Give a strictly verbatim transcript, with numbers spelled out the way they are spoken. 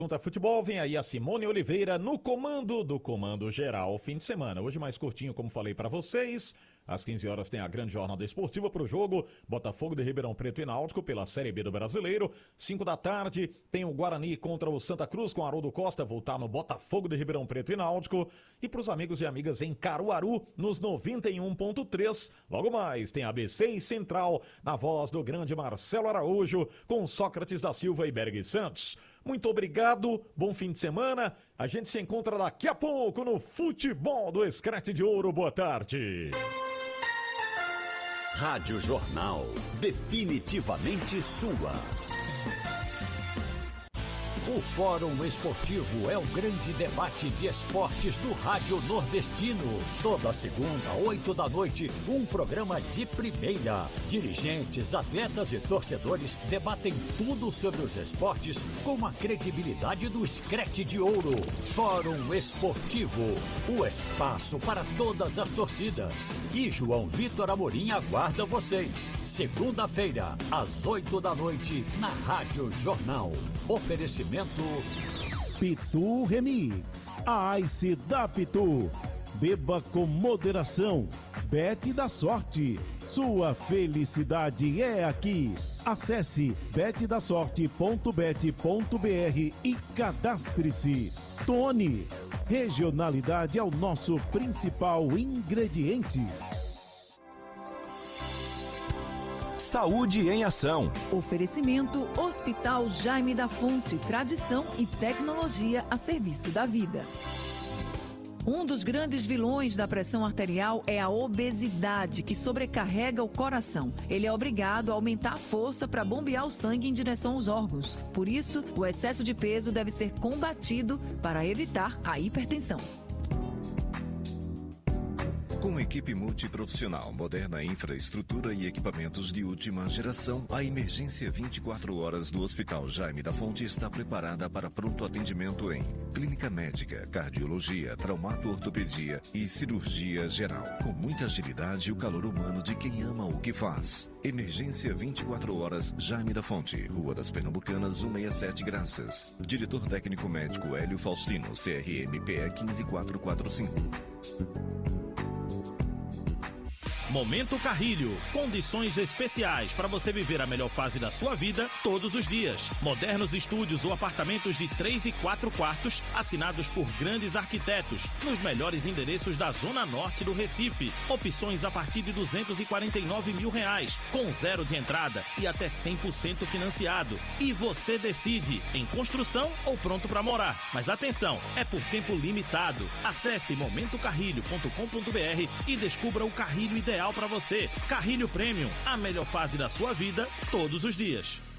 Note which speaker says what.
Speaker 1: Contra futebol, vem aí a Simone Oliveira no comando do Comando Geral fim de semana. Hoje mais curtinho, como falei para vocês. Às quinze horas tem a grande jornada esportiva para o jogo Botafogo de Ribeirão Preto e Náutico pela Série B do Brasileiro. cinco da tarde tem o Guarani contra o Santa Cruz com Haroldo Costa voltar no Botafogo de Ribeirão Preto e Náutico. E para os amigos e amigas em Caruaru, nos noventa e um ponto três. Logo mais tem A B C e Central na voz do grande Marcelo Araújo com Sócrates da Silva e Berg Santos. Muito obrigado, bom fim de semana. A gente se encontra daqui a pouco no Futebol do Escrete de Ouro. Boa tarde.
Speaker 2: Rádio Jornal, definitivamente sua. O Fórum Esportivo é o grande debate de esportes do Rádio Nordestino. Toda segunda, oito da noite, um programa de primeira. Dirigentes, atletas e torcedores debatem tudo sobre os esportes com a credibilidade do Escrete de Ouro. Fórum Esportivo, o espaço para todas as torcidas. E João Vitor Amorim aguarda vocês. Segunda-feira, às oito da noite, na Rádio Jornal. Oferecimento
Speaker 3: Pitu Remix, a Ice da Pitu. Beba com moderação. Bet da sorte. Sua felicidade é aqui. Acesse bet da sorte ponto bet ponto br e cadastre-se. Tony, regionalidade é o nosso principal ingrediente.
Speaker 4: Saúde em Ação.
Speaker 5: Oferecimento Hospital Jaime da Fonte, tradição e tecnologia a serviço da vida. Um dos grandes vilões da pressão arterial é a obesidade, que sobrecarrega o coração. Ele é obrigado a aumentar a força para bombear o sangue em direção aos órgãos. Por isso, o excesso de peso deve ser combatido para evitar a hipertensão.
Speaker 6: Com equipe multiprofissional, moderna infraestrutura e equipamentos de última geração, a emergência vinte e quatro horas do Hospital Jaime da Fonte está preparada para pronto atendimento em clínica médica, cardiologia, traumato-ortopedia e cirurgia geral. Com muita agilidade e o calor humano de quem ama o que faz. Emergência vinte e quatro horas, Jaime da Fonte, Rua das Pernambucanas, cento e sessenta e sete Graças. Diretor técnico médico Hélio Faustino, C R M P E um cinco quatro quatro cinco.
Speaker 7: Momento Carrilho, condições especiais para você viver a melhor fase da sua vida todos os dias. Modernos estúdios ou apartamentos de três e quatro quartos, assinados por grandes arquitetos, nos melhores endereços da Zona Norte do Recife. Opções a partir de duzentos e quarenta e nove mil reais, com zero de entrada e até cem por cento financiado. E você decide, em construção ou pronto para morar. Mas atenção, é por tempo limitado. Acesse momento carrilho ponto com ponto br e descubra o carrilho ideal para você. Carrilho Premium, a melhor fase da sua vida todos os dias.